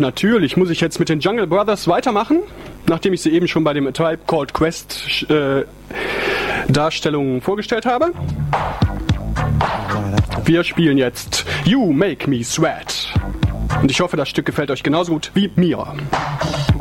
natürlich muss ich jetzt mit den Jungle Brothers weitermachen, nachdem ich sie eben schon bei dem A Tribe Called Quest Darstellungen vorgestellt habe. Wir spielen jetzt You Make Me Sweat. Und ich hoffe, das Stück gefällt euch genauso gut wie mir.